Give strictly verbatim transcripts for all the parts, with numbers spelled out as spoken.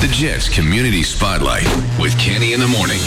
The Jets Community Spotlight with Kenny in the morning.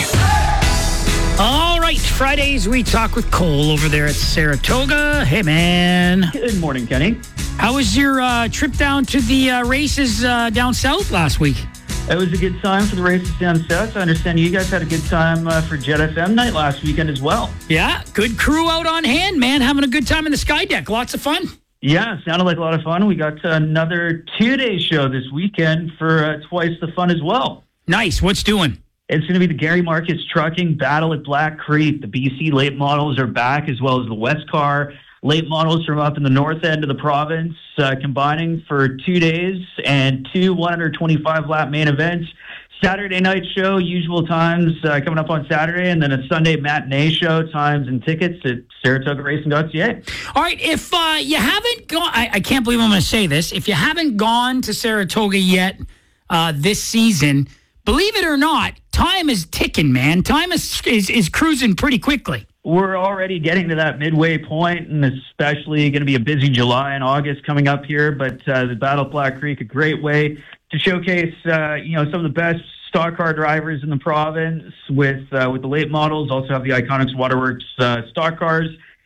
All right, Fridays we talk with Cole over there at Saratoga. Hey, man. Good morning, Kenny. How was your uh, trip down to the uh, races uh, down south last week? It was a good time for the races down south. I understand you guys had a good time uh, for Jet F M night last weekend as well. Yeah, good crew out on hand, man. Having a good time in the Sky Deck. Lots of fun. Yeah, sounded like a lot of fun. We got another two-day show this weekend for uh, twice the fun as well. Nice. What's doing? It's going to be the Gary Marcus Trucking Battle at Black Creek. The B C late models are back, as well as the Westcar late models from up in the north end of the province, uh, combining for two days and two one twenty-five lap main events. Saturday night show, usual times uh, coming up on Saturday, and then a Sunday matinee show, times and tickets at Saratoga Racing dot C A. All right, if uh, you haven't gone, I, I can't believe I'm going to say this, if you haven't gone to Saratoga yet uh, this season, believe it or not, time is ticking, man. Time is, is, is cruising pretty quickly. We're already getting to that midway point, and especially going to be a busy July and August coming up here, but uh, the Battle at Black Creek, a great way to showcase, uh, you know, some of the best stock car drivers in the province with uh, with the late models. Also have the Iconics Waterworks uh, stock cars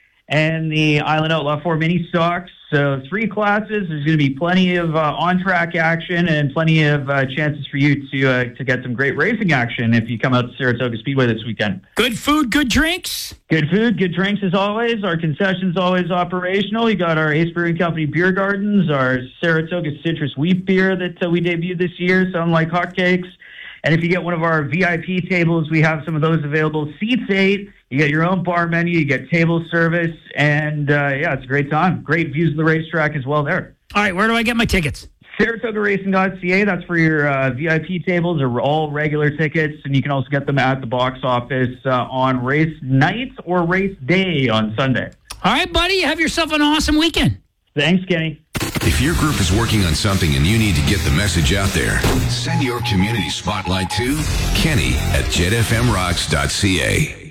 and the Island Outlaw four mini stocks. So three classes. There's going to be plenty of uh, on-track action and plenty of uh, chances for you to uh, to get some great racing action if you come out to Saratoga Speedway this weekend. Good food, good drinks. Good food, good drinks as always. Our concession's always operational. You got our Ace Brewing Company beer gardens, our Saratoga Citrus Wheat beer that uh, we debuted this year, sound like hotcakes. And if you get one of our V I P tables, we have some of those available. Seats eight. You get your own bar menu. You get table service. And, uh, yeah, it's a great time. Great views of the racetrack as well there. All right, where do I get my tickets? Saratoga Racing dot C A. That's for your uh, V I P tables. They're all regular tickets. And you can also get them at the box office uh, on race night or race day on Sunday. All right, buddy. Have yourself an awesome weekend. Thanks, Kenny. If your group is working on something and you need to get the message out there, send your community spotlight to Kenny at Jet F M rocks dot C A.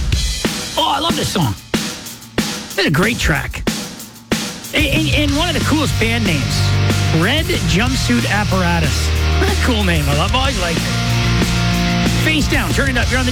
Oh, I love this song. It's a great track. And, and, and one of the coolest band names, Red Jumpsuit Apparatus. What a cool name. I love always liked it. Face down. Turn it up. You're on the